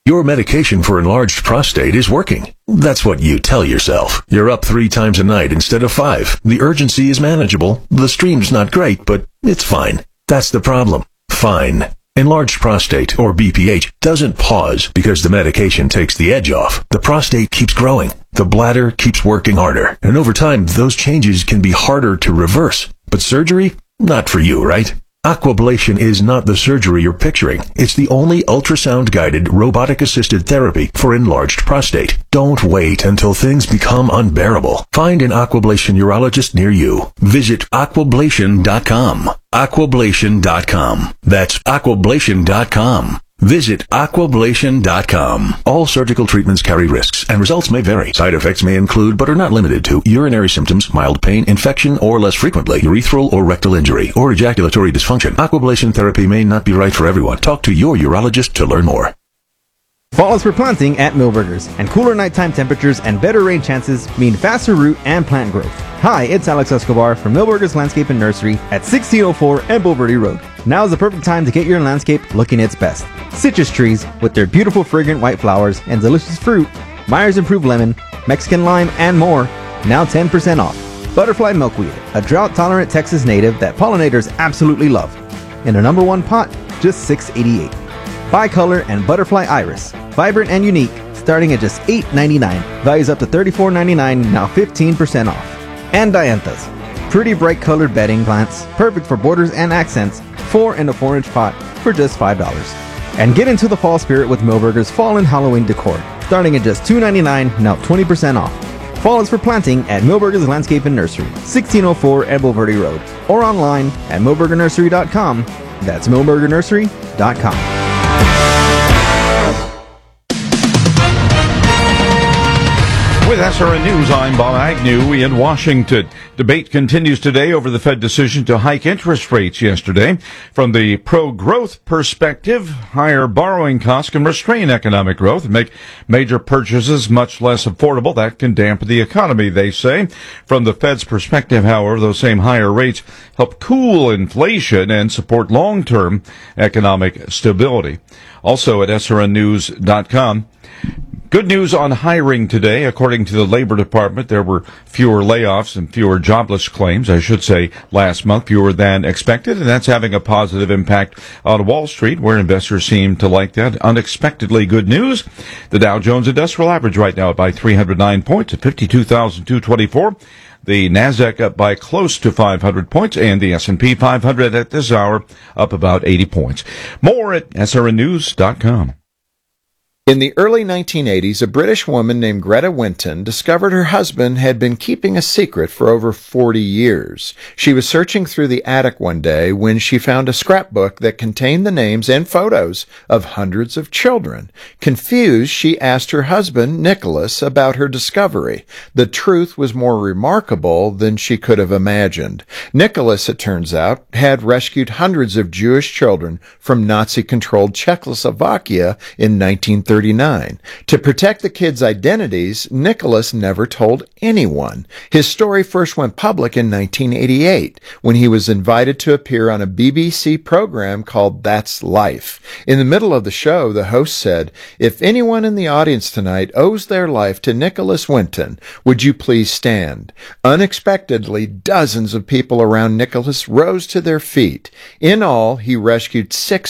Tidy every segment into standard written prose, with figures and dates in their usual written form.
Your medication for enlarged prostate is working. That's what you tell yourself. You're up 3 times a night instead of 5. The urgency is manageable. The stream's not great, but it's fine. That's the problem. Fine. Enlarged prostate, or BPH, doesn't pause because the medication takes the edge off. The prostate keeps growing. The bladder keeps working harder. And over time, those changes can be harder to reverse. But surgery? Not for you, right? Aquablation is not the surgery you're picturing. It's the only ultrasound-guided, robotic-assisted therapy for enlarged prostate. Don't wait until things become unbearable. Find an Aquablation urologist near you. Visit aquablation.com. Aquablation.com. That's aquablation.com. Visit aquablation.com. All surgical treatments carry risks, and results may vary. Side effects may include, but are not limited to, urinary symptoms, mild pain, infection, or less frequently, urethral or rectal injury, or ejaculatory dysfunction. Aquablation therapy may not be right for everyone. Talk to your urologist to learn more. Fall is for planting at Millburgers, and cooler nighttime temperatures and better rain chances mean faster root and plant growth. Hi, it's Alex Escobar from Millburgers Landscape and Nursery at 1604 Empo Verde Road. Now is the perfect time to get your landscape looking its best. Citrus trees with their beautiful fragrant white flowers and delicious fruit, Myers Improved Lemon, Mexican Lime, and more, now 10% off. Butterfly Milkweed, a drought-tolerant Texas native that pollinators absolutely love. In a number 1 pot, just $6.88. Bicolor and Butterfly Iris, vibrant and unique, starting at just $8.99. Values up to $34.99, now 15% off. And Dianthus, pretty bright colored bedding plants, perfect for borders and accents, 4 in a 4-inch pot for just $5. And get into the fall spirit with Millburgers Fall and Halloween decor, starting at just $2.99, now 20% off. Fall is for planting at Millburgers Landscape and Nursery, 1604 Empo Verde Road, or online at millburgernursery.com. That's millburgernursery.com. With SRN News, I'm Bob Agnew in Washington. Debate continues today over the Fed decision to hike interest rates yesterday. From the pro-growth perspective, higher borrowing costs can restrain economic growth and make major purchases much less affordable. That can dampen the economy, they say. From the Fed's perspective, however, those same higher rates help cool inflation and support long-term economic stability. Also at srnnews.com. Good news on hiring today. According to the Labor Department, there were fewer layoffs and fewer jobless claims, last month, fewer than expected, and that's having a positive impact on Wall Street, where investors seem to like that. Unexpectedly good news. The Dow Jones Industrial Average right now up by 309 points at 52,224. The Nasdaq up by close to 500 points, and the S&P 500 at this hour up about 80 points. More at srnnews.com. In the early 1980s, a British woman named Greta Winton discovered her husband had been keeping a secret for over 40 years. She was searching through the attic one day when she found a scrapbook that contained the names and photos of hundreds of children. Confused, she asked her husband, Nicholas, about her discovery. The truth was more remarkable than she could have imagined. Nicholas, it turns out, had rescued hundreds of Jewish children from Nazi-controlled Czechoslovakia in 1939. To protect the kids' identities, Nicholas never told anyone. His story first went public in 1988 when he was invited to appear on a BBC program called That's Life. In the middle of the show, the host said, "If anyone in the audience tonight owes their life to Nicholas Winton, would you please stand?" Unexpectedly, dozens of people around Nicholas rose to their feet. In all, he rescued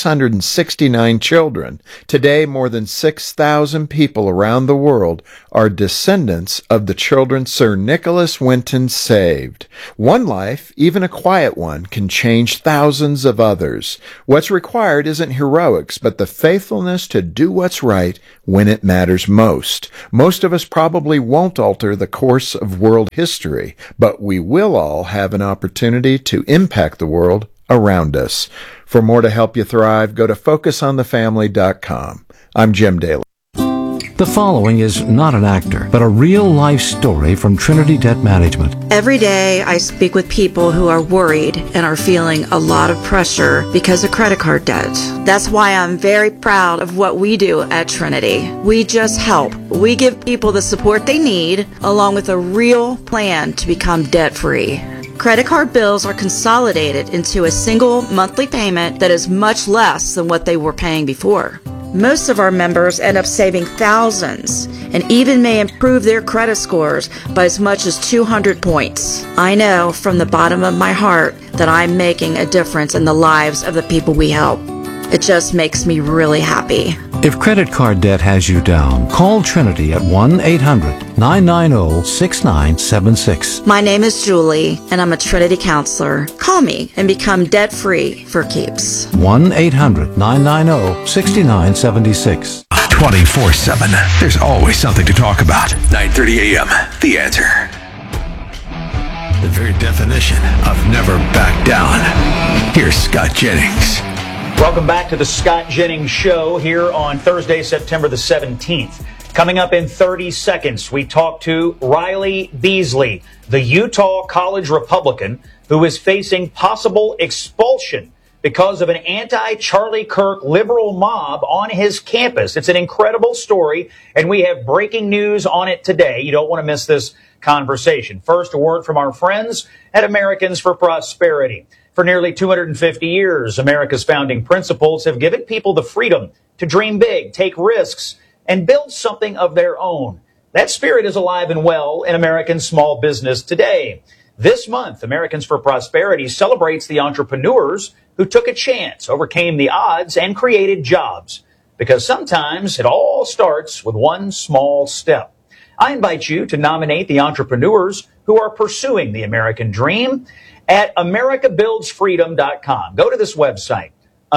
669 children. Today, more than 6,000 people around the world are descendants of the children Sir Nicholas Winton saved. One life, even a quiet one, can change thousands of others. What's required isn't heroics, but the faithfulness to do what's right when it matters most. Most of us probably won't alter the course of world history, but we will all have an opportunity to impact the world around us. For more to help you thrive, go to focusonthefamily.com. I'm Jim Daly. The following is not an actor, but a real-life story from Trinity Debt Management. Every day I speak with people who are worried and are feeling a lot of pressure because of credit card debt. That's why I'm very proud of what we do at Trinity. We just help. We give people the support they need, along with a real plan to become debt-free. Credit card bills are consolidated into a single monthly payment that is much less than what they were paying before. Most of our members end up saving thousands and even may improve their credit scores by as much as 200 points. I know from the bottom of my heart that I'm making a difference in the lives of the people we help. It just makes me really happy. If credit card debt has you down, call Trinity at 1-800-990-6976. My name is Julie, and I'm a Trinity counselor. Call me and become debt-free for keeps. 1-800-990-6976. 24/7. There's always something to talk about. 9:30 a.m. The Answer. The very definition of never back down. Here's Scott Jennings. Welcome back to the Scott Jennings Show here on Thursday, September the 17th. Coming up in 30 seconds, we talk to Riley Beasley, the Utah College Republican who is facing possible expulsion because of an anti-Charlie Kirk liberal mob on his campus. It's an incredible story, and we have breaking news on it today. You don't want to miss this conversation. First, a word from our friends at Americans for Prosperity. For nearly 250 years, America's founding principles have given people the freedom to dream big, take risks, and build something of their own. That spirit is alive and well in American small business today. This month, Americans for Prosperity celebrates the entrepreneurs who took a chance, overcame the odds, and created jobs. Because sometimes it all starts with one small step. I invite you to nominate the entrepreneurs who are pursuing the American dream at americabuildsfreedom.com. Go to this website,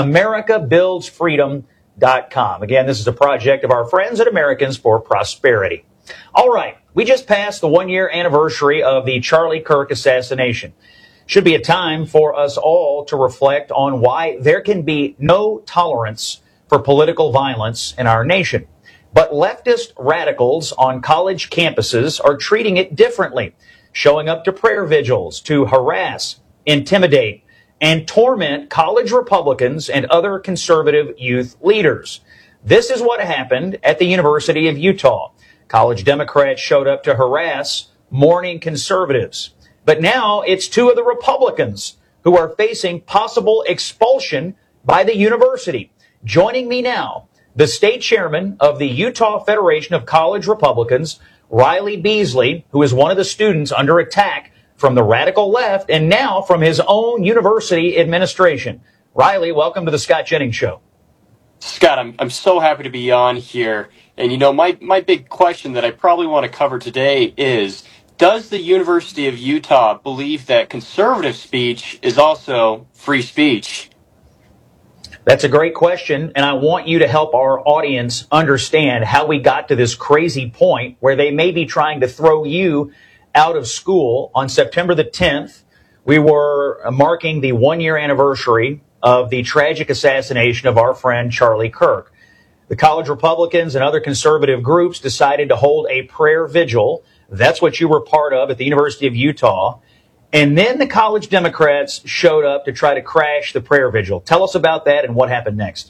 americabuildsfreedom.com. Again, this is a project of our friends at Americans for Prosperity. All right, we just passed the one-year anniversary of the Charlie Kirk assassination. Should be a time for us all to reflect on why there can be no tolerance for political violence in our nation. But leftist radicals on college campuses are treating it differently, showing up to prayer vigils to harass, intimidate, and torment college Republicans and other conservative youth leaders. This is what happened at the University of Utah. College Democrats showed up to harass mourning conservatives. But now it's two of the Republicans who are facing possible expulsion by the university. Joining me now, the state chairman of the Utah Federation of College Republicans, Riley Beasley, who is one of the students under attack from the radical left and now from his own university administration. Riley, welcome to the Scott Jennings Show. Scott, I'm so happy to be on here. And, you know, my big question that I probably want to cover today is, does the University of Utah believe that conservative speech is also free speech? That's a great question, and I want you to help our audience understand how we got to this crazy point where they may be trying to throw you out of school. On September the 10th, we were marking the one-year anniversary of the tragic assassination of our friend Charlie Kirk. The college Republicans and other conservative groups decided to hold a prayer vigil. That's what you were part of at the University of Utah. And then the college Democrats showed up to try to crash the prayer vigil. Tell us about that and what happened next.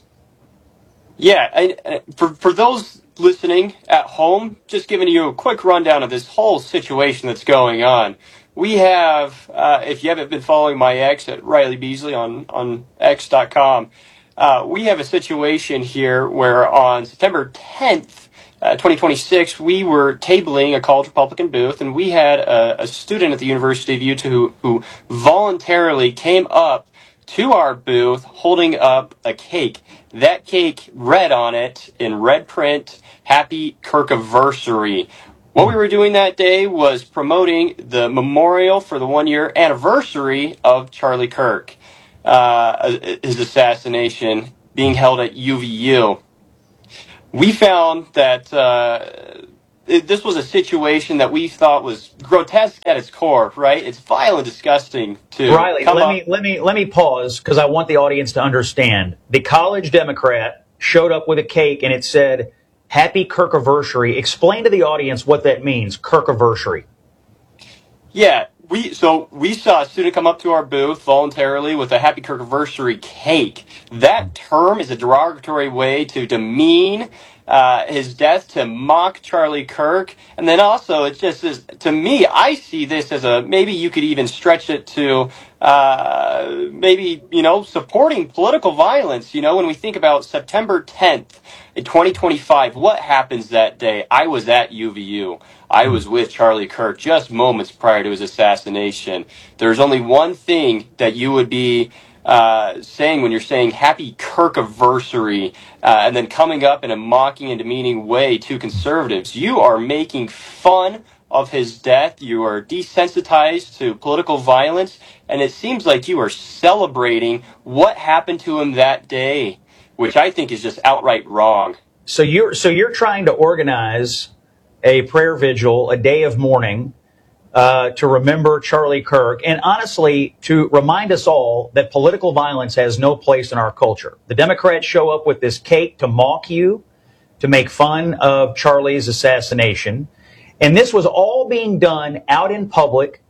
Yeah, for those listening at home, just giving you a quick rundown of this whole situation that's going on. We have, if you haven't been following my ex at Riley Beasley on x.com, we have a situation here where on September 10th, 2026, we were tabling a college Republican booth, and we had a student at the University of Utah who voluntarily came up to our booth holding up a cake. That cake read on it in red print, Happy Kirkiversary. What we were doing that day was promoting the memorial for the one-year anniversary of Charlie Kirk, his assassination being held at UVU. We found that this was a situation that we thought was grotesque at its core, right? It's vile and disgusting to Riley, let me pause because I want the audience to understand. The college Democrat showed up with a cake and it said, Happy Kirkiversary. Explain to the audience what that means, Kirkiversary. Yeah, we saw a student come up to our booth voluntarily with a Happy Kirkiversary cake. That term is a derogatory way to demean his death, to mock Charlie Kirk. And then also, it's just, to me, I see this as maybe you could even stretch it to maybe, supporting political violence. When we think about September 10th in 2025, what happens that day? I was at UVU. I was with Charlie Kirk just moments prior to his assassination. There's only one thing that you would be saying when you're saying happy Kirkiversary, and then coming up in a mocking and demeaning way to conservatives. You are making fun of his death. You are desensitized to political violence, and it seems like you are celebrating what happened to him that day, which I think is just outright wrong. So you're trying to organize a prayer vigil, a day of mourning, to remember Charlie Kirk, and honestly, to remind us all that political violence has no place in our culture. The Democrats show up with this cake to mock you, to make fun of Charlie's assassination. And this was all being done out in public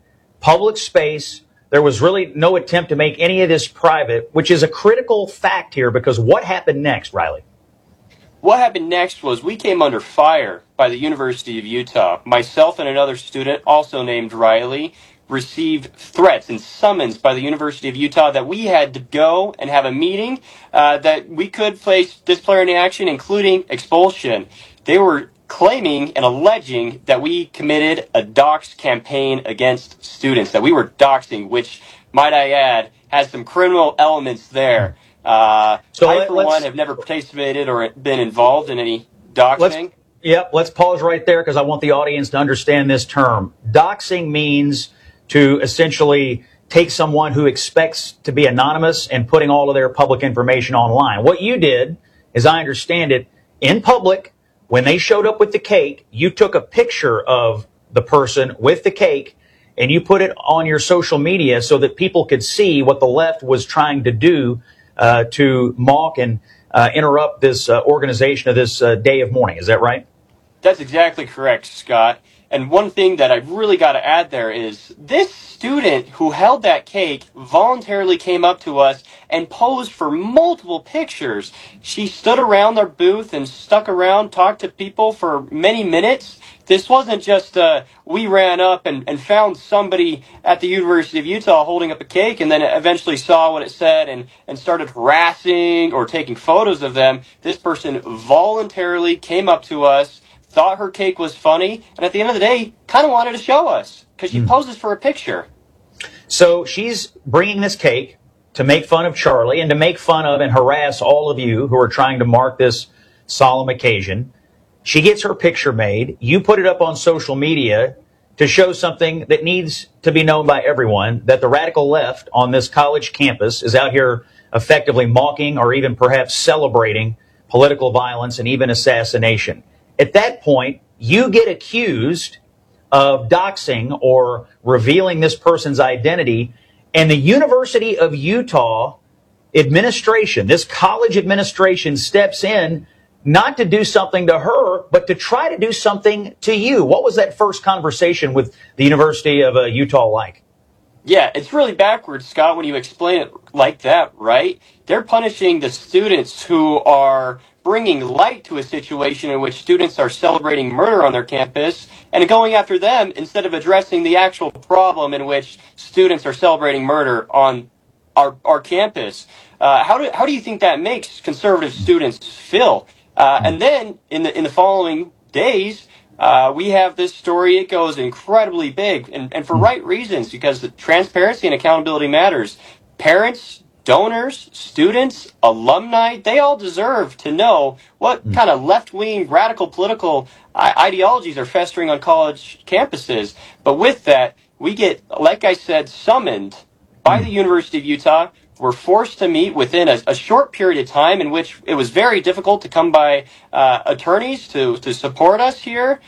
space. There was really no attempt to make any of this private, which is a critical fact here, because what happened next, Riley? What happened next was we came under fire by the University of Utah. Myself and another student, also named Riley, received threats and summons by the University of Utah that we had to go and have a meeting, that we could face disciplinary action, including expulsion. They were claiming and alleging that we committed a dox campaign against students, that we were doxing, which, might I add, has some criminal elements there. I, for one, have never participated or been involved in any doxing. Let's pause right there, because I want the audience to understand this term. Doxing means to essentially take someone who expects to be anonymous and putting all of their public information online. What you did, as I understand it, in public, when they showed up with the cake, you took a picture of the person with the cake and you put it on your social media so that people could see what the left was trying to do to mock and interrupt this organization of this day of mourning. Is that right? That's exactly correct, Scott. And one thing that I've really got to add there is this student who held that cake voluntarily came up to us and posed for multiple pictures. She stood around our booth and stuck around, talked to people for many minutes. This wasn't just we ran up and found somebody at the University of Utah holding up a cake and then eventually saw what it said and started harassing or taking photos of them. This person voluntarily came up to us, thought her cake was funny, and at the end of the day, kind of wanted to show us because she poses for a picture. So she's bringing this cake to make fun of Charlie and to make fun of and harass all of you who are trying to mark this solemn occasion. She gets her picture made. You put it up on social media to show something that needs to be known by everyone, that the radical left on this college campus is out here effectively mocking or even perhaps celebrating political violence and even assassination. At that point, you get accused of doxing or revealing this person's identity, and the University of Utah administration, this college administration, steps in not to do something to her, but to try to do something to you. What was that first conversation with the University of Utah like? Yeah, it's really backwards, Scott, when you explain it like that, right? They're punishing the students who are bringing light to a situation in which students are celebrating murder on their campus and going after them instead of addressing the actual problem in which students are celebrating murder on our campus. How do you think that makes conservative students feel? And then in the following days, we have this story. It goes incredibly big and for right reasons, because the transparency and accountability matters. Parents, donors, students, alumni, they all deserve to know what kind of left-wing radical political ideologies are festering on college campuses. But with that, we get, like I said, summoned by the University of Utah. We're forced to meet within a short period of time in which it was very difficult to come by attorneys to support us here.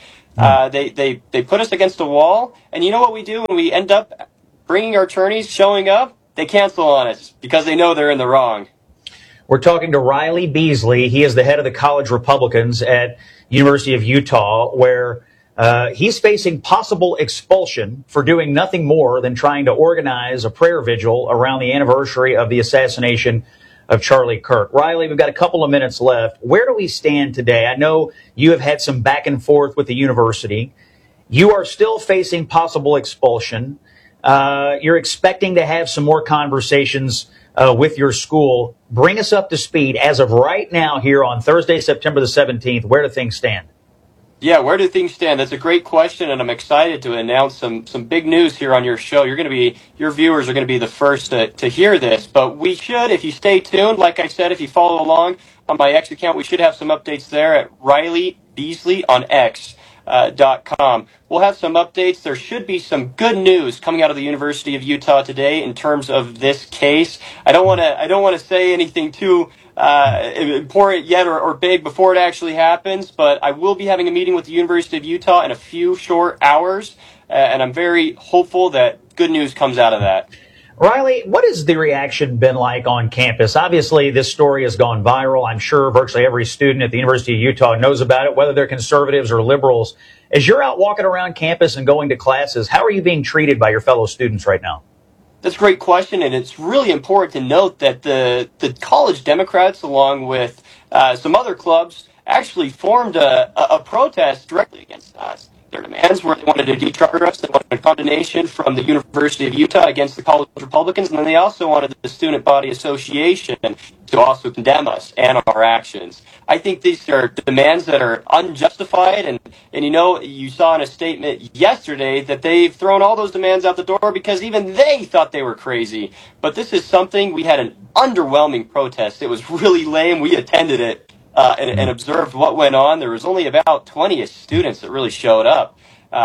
They put us against a wall. And you know what we do when we end up bringing our attorneys, showing up? They cancel on us because they know they're in the wrong. We're talking to Riley Beasley. He is the head of the college Republicans at University of Utah, where he's facing possible expulsion for doing nothing more than trying to organize a prayer vigil around the anniversary of the assassination of Charlie Kirk. Riley, we've got a couple of minutes left. Where do we stand today? I know you have had some back and forth with the university. You are still facing possible expulsion. You're expecting to have some more conversations with your school. Bring us up to speed as of right now here on Thursday, September the 17th. Where do things stand? Yeah, where do things stand? That's a great question, and I'm excited to announce some big news here on your show. Your viewers are going to be the first to hear this, but we should, if you stay tuned, like I said, if you follow along on my X account, we should have some updates there at Riley Beasley on X.com. We'll have some updates. There should be some good news coming out of the University of Utah today in terms of this case. I don't want to say anything too important yet or big before it actually happens, but I will be having a meeting with the University of Utah in a few short hours, and I'm very hopeful that good news comes out of that. Riley, what has the reaction been like on campus? Obviously, this story has gone viral. I'm sure virtually every student at the University of Utah knows about it, whether they're conservatives or liberals. As you're out walking around campus and going to classes, how are you being treated by your fellow students right now? That's a great question, and it's really important to note that the college Democrats, along with some other clubs, actually formed a protest directly against us. Their demands were they wanted to decharter us, they wanted a condemnation from the University of Utah against the college Republicans, and then they also wanted the Student Body Association to also condemn us and our actions. I think these are demands that are unjustified, and you saw in a statement yesterday that they've thrown all those demands out the door because even they thought they were crazy. But this is something, we had an underwhelming protest. It was really lame. We attended it. And observed what went on. There was only about 20 students that really showed up.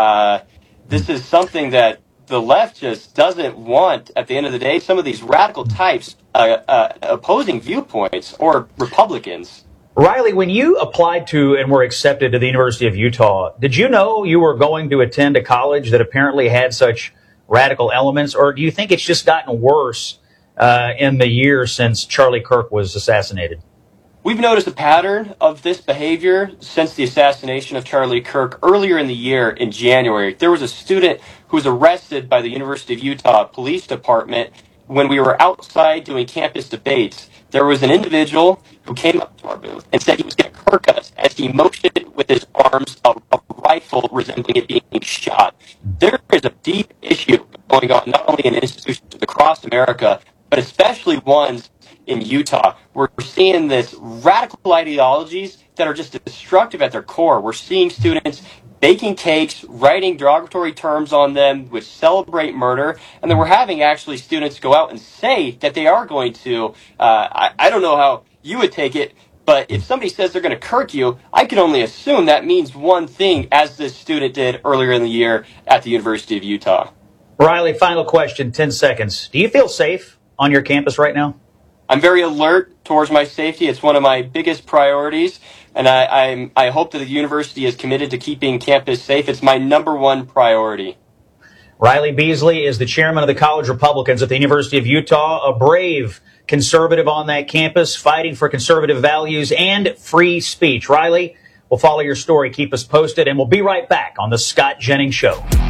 This is something that the left just doesn't want at the end of the day. Some of these radical types opposing viewpoints or Republicans. Riley, when you applied to and were accepted to the University of Utah, did you know you were going to attend a college that apparently had such radical elements, or do you think it's just gotten worse in the years since Charlie Kirk was assassinated? We've noticed a pattern of this behavior since the assassination of Charlie Kirk earlier in the year in January. There was a student who was arrested by the University of Utah Police Department when we were outside doing campus debates. There was an individual who came up to our booth and said he was going to Kirk us as he motioned with his arms a rifle resembling it being shot. There is a deep issue going on not only in institutions across America, but especially ones in Utah. We're seeing this radical ideologies that are just destructive at their core. We're seeing students baking cakes, writing derogatory terms on them, which celebrate murder, and then we're having actually students go out and say that they are going to, I don't know how you would take it, but if somebody says they're going to Kirk you, I can only assume that means one thing, as this student did earlier in the year at the University of Utah. Riley, final question, 10 seconds. Do you feel safe on your campus right now? I'm very alert towards my safety. It's one of my biggest priorities, and I hope that the university is committed to keeping campus safe. It's my number one priority. Riley Beasley is the chairman of the College Republicans at the University of Utah, a brave conservative on that campus, fighting for conservative values and free speech. Riley, we'll follow your story. Keep us posted, and we'll be right back on The Scott Jennings Show.